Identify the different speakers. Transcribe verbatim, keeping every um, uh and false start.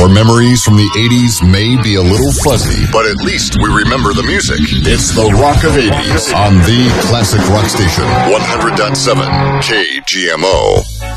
Speaker 1: Our memories from the eighties may be a little fuzzy, but at least we remember the music. It's the Rock of eighties on the Classic Rock Station, one hundred point seven K G M O.